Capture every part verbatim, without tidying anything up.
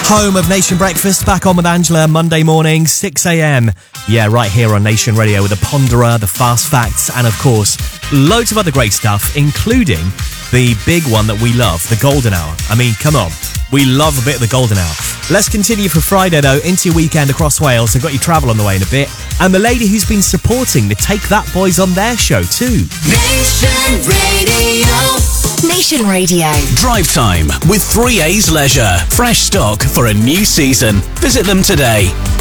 Home of Nation Breakfast, back on with Angela, Monday morning, six a.m. Yeah, right here on Nation Radio with the Ponderer, the Fast Facts, and of course, loads of other great stuff, including the big one that we love, the Golden Hour. I mean, come on, we love a bit of the Golden Hour. Let's continue for Friday, though, into your weekend across Wales. I've got your travel on the way in a bit. And the lady who's been supporting the Take That Boys on their show, too. Nation Radio. Nation Radio. Drive Time with three A's Leisure. Fresh stock for a new season. Visit them today.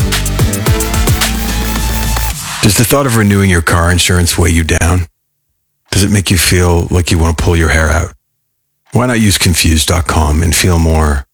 Does the thought of renewing your car insurance weigh you down? Does it make you feel like you want to pull your hair out? Why not use Confused dot com and feel more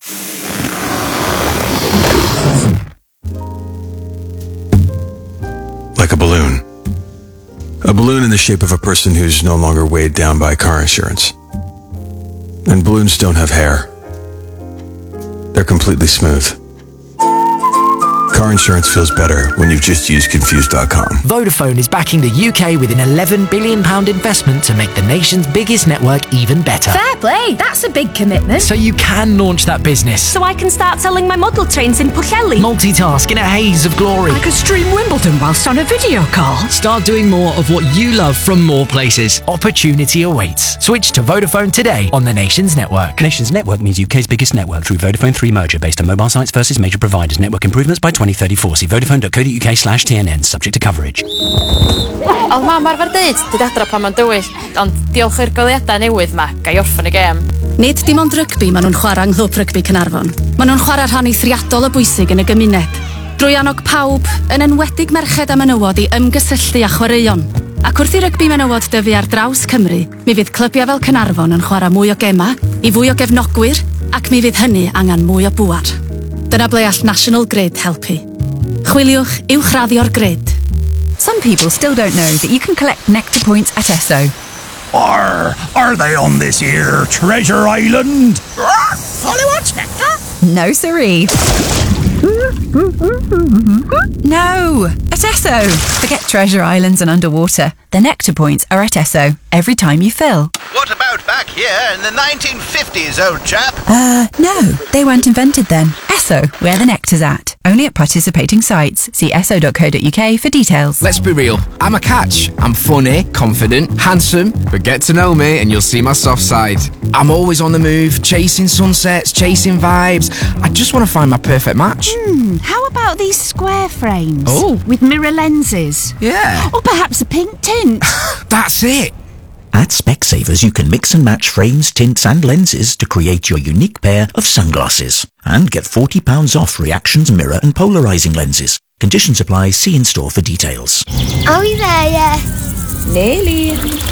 like a balloon? A balloon in the shape of a person who's no longer weighed down by car insurance. And balloons don't have hair. They're completely smooth. Car insurance feels better when you've just used Confused dot com. Vodafone is backing the U K with an eleven billion pounds investment to make the nation's biggest network even better. Fair play, that's a big commitment. So you can launch that business. So I can start selling my model trains in Pwllheli. Multitask in a haze of glory. I could stream Wimbledon whilst on a video call. Start doing more of what you love from more places. Opportunity awaits. Switch to Vodafone today on the Nation's network. Nation's network means U K's biggest network through Vodafone three merger based on mobile sites versus major providers. Network improvements by twenty thirty-four. See vodafone dot co dot uk slash T N N, subject to coverage. Oedd mam arfer dweud, dyd adra pan ma'n dywyll, ond diolch i'r goleuadau newydd ma, gai orffen y gêm. Nid dim ond rygbi maen nhw'n chwarae yng Nghlwb Rygbi Caernarfon. Maen nhw'n chwarae rhan eithriadol o bwysig yn y gymuned. Drwy annog pawb, yn enwedig merched a menywod i ymgysylltu a chwaraeon. Ac wrth i rygbi menywod dyfu ar draws Cymru, mi fydd clybiau fel Caernarfon yn chwarae mwy o gema, i fwy o gefnogwyr, ac mi fydd hynny angen mwy o bwar. Dyna ble all National Grid helpu. Chwiliwch uwchraddio'r grid. Some people still don't know that you can collect Nectar points at Esso. Are, are they on this here Treasure Island? Ollie wants Nectar? No, siree. No, at Esso. Forget Treasure Islands and underwater. The Nectar points are at Esso every time you fill. What about back here in the nineteen fifties, old chap? Uh, no, they weren't invented then. Esso, where the nectar's at. Only at participating sites. See esso dot co dot uk for details. Let's be real, I'm a catch. I'm funny, confident, handsome, but get to know me and you'll see my soft side. I'm always on the move, chasing sunsets, chasing vibes. I just want to find my perfect match. Hmm, how about these square frames? Oh. With mirror lenses? Yeah. Or perhaps a pink tint? That's it. At Specsavers, you can mix and match frames, tints and lenses to create your unique pair of sunglasses. And get forty pounds off Reactions mirror and polarising lenses. Conditions apply. See in store for details. Are we there yet? Nearly.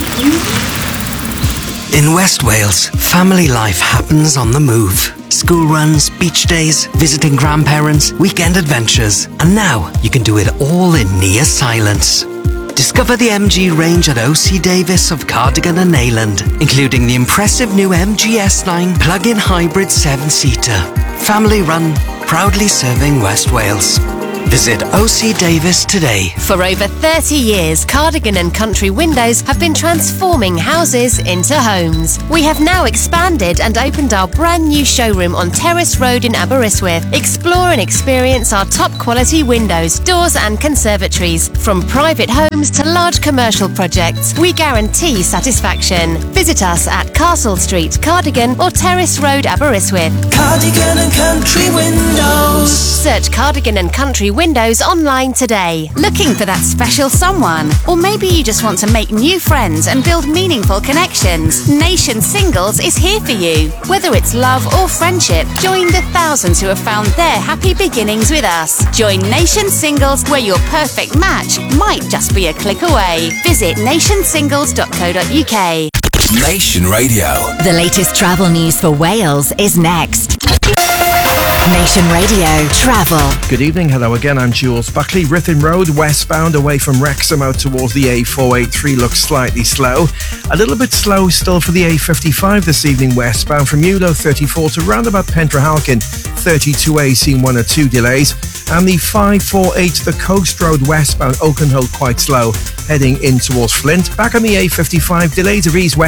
In West Wales, family life happens on the move. School runs, beach days, visiting grandparents, weekend adventures. And now you can do it all in near silence. Discover the M G range at O C Davis of Cardigan and Neyland, including the impressive new M G S nine plug-in hybrid seven-seater. Family run, proudly serving West Wales. Visit O C Davis today. For over thirty years, Cardigan and Country Windows have been transforming houses into homes. We have now expanded and opened our brand new showroom on Terrace Road in Aberystwyth. Explore and experience our top quality windows, doors and conservatories. From private homes to large commercial projects, we guarantee satisfaction. Visit us at Castle Street, Cardigan or Terrace Road, Aberystwyth. Cardigan and Country Windows. Search Cardigan and Country Windows online today. Looking for that special someone? Or maybe you just want to make new friends and build meaningful connections? Nation Singles is here for you. Whether it's love or friendship, join the thousands who have found their happy beginnings with us. Join Nation Singles, where your perfect match might just be a click away. Visit nation singles dot co dot uk. Nation Radio. The latest travel news for Wales is next. Nation Radio Travel. Good evening, hello again, I'm Jules Buckley. Ruthin Road, westbound away from Wrexham out towards the A four eighty-three looks slightly slow. A little bit slow still for the A fifty-five this evening westbound from Ulo thirty-four to roundabout Pentrahalkin. thirty-two A seen one or two delays. And the five forty-eight, the Coast Road westbound Oakenholt quite slow, heading in towards Flint. Back on the A fifty-five, delays of ease west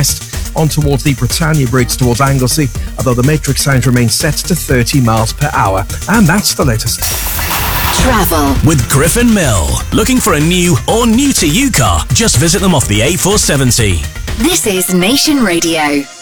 on towards the Britannia Bridge towards Anglesey, although the matrix signs remain set to thirty miles per hour. And that's the latest. Travel with Griffin Mill. Looking for a new or new to you car? Just visit them off the A four seventy. This is Nation Radio.